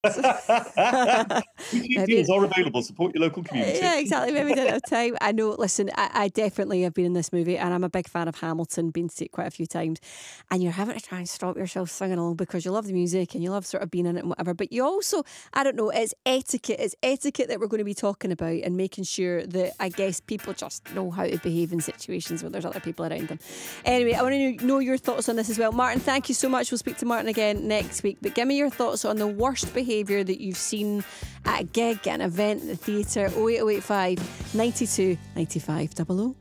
Weekly Maybe deals are available. Support your local community. yeah, exactly. Maybe didn't have time. I know. Listen, I definitely have been in this movie, and I'm a big fan of Hamilton. Been to see it quite a few times, and you're having to try and stop yourself singing along because you love the music and you love sort of being in it and whatever. But you also, I don't know, it's etiquette. It's etiquette that we're going to be talking about, and making sure that I guess people just know how to behave in situations when there's other people around them. Anyway, I want to know your thoughts on this as well, Martin. Thank you so much. We'll speak to Martin again next week. But give me your thoughts on the worst behaviour that you've seen at a gig, at an event, at the theatre. 08085 92 95 00.